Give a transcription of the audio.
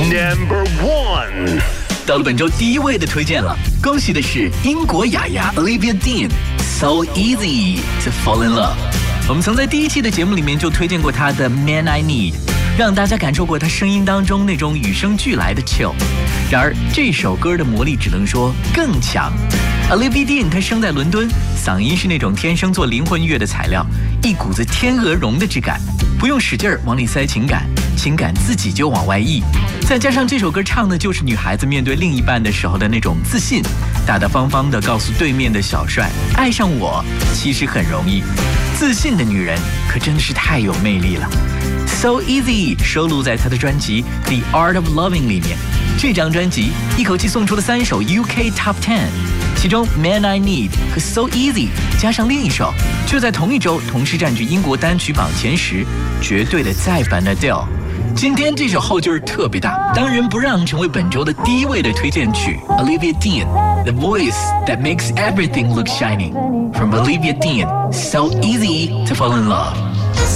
Number 1。 到了本周第一位的推荐了，恭喜的是英国雅雅 Olivia Dean，So Easy to Fall in Love。我们曾在第一期的节目里面就推荐过她的 Man I Need， 让大家感受过她声音当中那种与生俱来的 chill。然而这首歌的魔力只能说更强。Olivia Dean 她生在伦敦，嗓音是那种天生做灵魂乐的材料，一股子天鹅绒的质感，不用使劲儿往里塞情感，情感自己就往外溢。再加上这首歌唱的就是女孩子面对另一半的时候的那种自信，大大方方地告诉对面的小帅，爱上我其实很容易。自信的女人可真的是太有魅力了。So Easy 收录在她的专辑 The Art of Loving 里面。这张专辑一口气送出了3首 UK Top 10，其中 Man I Need 和 So Easy 加上另一首，就在同一周同时占据英国单曲榜前10，绝对的再版的 Adele。今天这首后劲儿特别大，当仁不让成为本周的第一位的推荐曲 Olivia Dean The Voice That Makes Everything Look Shiny From Olivia Dean So Easy to Fall in Love。